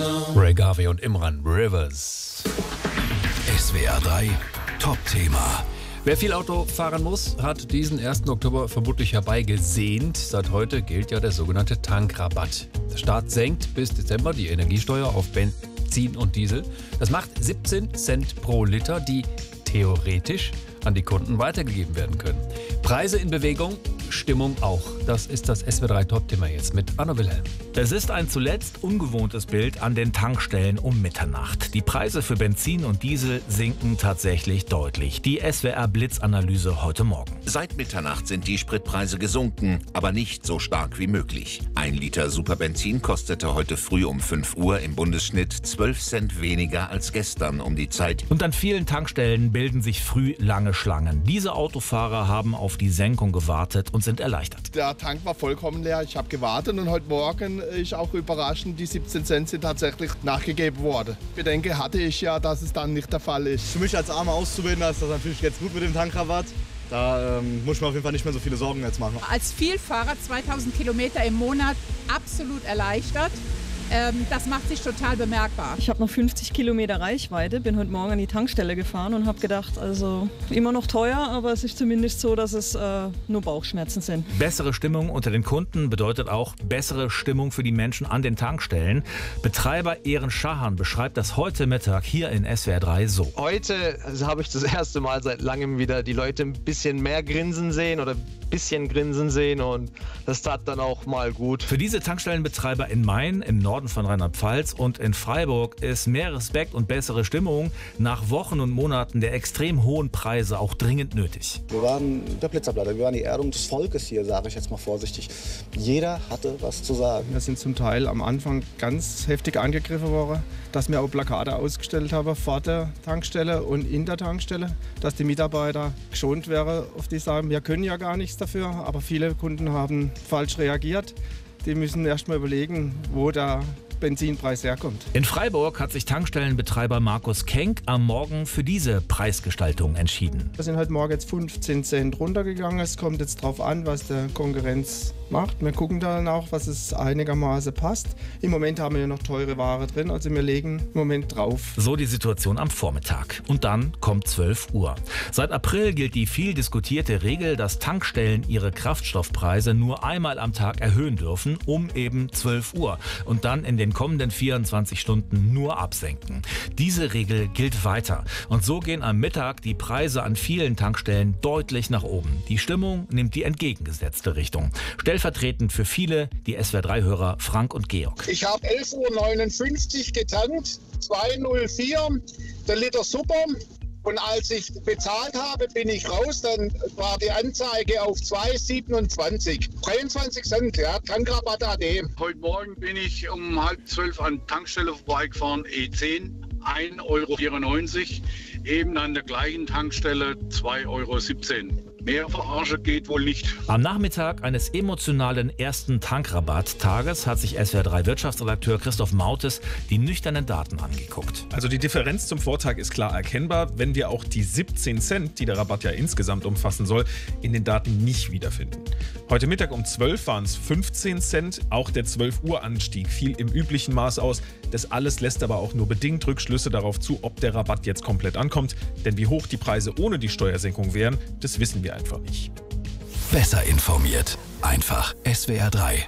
Ray Garvey und Imran Rivers. SWR 3 Top-Thema. Wer viel Auto fahren muss, hat diesen 1. Oktober vermutlich herbeigesehnt. Seit heute gilt ja der sogenannte Tankrabatt. Der Staat senkt bis Dezember die Energiesteuer auf Benzin und Diesel. Das macht 17 Cent pro Liter, die theoretisch an die Kunden weitergegeben werden können. Preise in Bewegung, Stimmung auch. Das ist das SWR 3 Top-Thema jetzt mit Anna Wilhelm. Es ist ein zuletzt ungewohntes Bild an den Tankstellen um Mitternacht. Die Preise für Benzin und Diesel sinken tatsächlich deutlich. Die SWR-Blitzanalyse heute Morgen. Seit Mitternacht sind die Spritpreise gesunken, aber nicht so stark wie möglich. 1 Liter Superbenzin kostete heute früh um 5 Uhr im Bundesschnitt 12 Cent weniger als gestern um die Zeit. Und an vielen Tankstellen bilden sich früh lange Schlangen. Diese Autofahrer haben auf die Senkung gewartet und sind erleichtert. Der Tank war vollkommen leer. Ich habe gewartet und heute Morgen ist auch überraschend, die 17 Cent sind tatsächlich nachgegeben worden. Bedenke hatte ich ja, dass es dann nicht der Fall ist. Für mich als armer Auszubildender ist das natürlich jetzt gut mit dem Tankrabatt. Da muss ich mir auf jeden Fall nicht mehr so viele Sorgen jetzt machen. Als Vielfahrer 2000 Kilometer im Monat absolut erleichtert. Das macht sich total bemerkbar. Ich habe noch 50 Kilometer Reichweite, bin heute Morgen an die Tankstelle gefahren und habe gedacht, also immer noch teuer, aber es ist zumindest so, dass es nur Bauchschmerzen sind. Bessere Stimmung unter den Kunden bedeutet auch bessere Stimmung für die Menschen an den Tankstellen. Betreiber Ehren Schahan beschreibt das heute Mittag hier in SWR 3 so. Heute habe ich das erste Mal seit langem wieder die Leute ein bisschen mehr grinsen sehen oder ein bisschen grinsen sehen und das tat dann auch mal gut. Für diese Tankstellenbetreiber in Main, im Norden von Rheinland-Pfalz und in Freiburg ist mehr Respekt und bessere Stimmung nach Wochen und Monaten der extrem hohen Preise auch dringend nötig. Wir waren der Blitzableiter, wir waren die Erdung des Volkes hier, sage ich jetzt mal vorsichtig. Jeder hatte was zu sagen. Wir sind zum Teil am Anfang ganz heftig angegriffen worden, dass wir auch Plakate ausgestellt haben vor der Tankstelle und in der Tankstelle, dass die Mitarbeiter geschont wären, auf die sagen, wir können ja gar nichts dafür, aber viele Kunden haben falsch reagiert. Die müssen erst mal überlegen, wo der Benzinpreis herkommt. In Freiburg hat sich Tankstellenbetreiber Markus Kenk am Morgen für diese Preisgestaltung entschieden. Wir sind heute Morgen jetzt 15 Cent runtergegangen. Es kommt jetzt darauf an, was der Konkurrenz macht. Wir gucken dann auch, was es einigermaßen passt. Im Moment haben wir ja noch teure Ware drin, also wir legen im Moment drauf. So die Situation am Vormittag. Und dann kommt 12 Uhr. Seit April gilt die viel diskutierte Regel, dass Tankstellen ihre Kraftstoffpreise nur einmal am Tag erhöhen dürfen, um eben 12 Uhr. Und dann in den kommenden 24 Stunden nur absenken. Diese Regel gilt weiter. Und so gehen am Mittag die Preise an vielen Tankstellen deutlich nach oben. Die Stimmung nimmt die entgegengesetzte Richtung. Stellvertretend für viele die SWR 3-Hörer Frank und Georg. Ich habe 11,59 Uhr getankt, 2,04 der Liter Super. Und als ich bezahlt habe, bin ich raus, dann war die Anzeige auf 2,27. 23 Cent, ja, Tankrabatt.de. Heute Morgen bin ich um 11:30 an Tankstelle vorbeigefahren, E10, 1,94 €. Eben an der gleichen Tankstelle 2,17 €. Mehr Verarsche geht wohl nicht. Am Nachmittag eines emotionalen ersten Tankrabatt-Tages hat sich SWR 3 Wirtschaftsredakteur Christoph Mautes die nüchternen Daten angeguckt. Also die Differenz zum Vortag ist klar erkennbar, wenn wir auch die 17 Cent, die der Rabatt ja insgesamt umfassen soll, in den Daten nicht wiederfinden. Heute Mittag um 12 waren es 15 Cent. Auch der 12 Uhr Anstieg fiel im üblichen Maß aus. Das alles lässt aber auch nur bedingt Rückschlüsse darauf zu, ob der Rabatt jetzt komplett ankommt. Denn wie hoch die Preise ohne die Steuersenkung wären, das wissen wir einfach nicht. Besser informiert. Einfach SWR 3.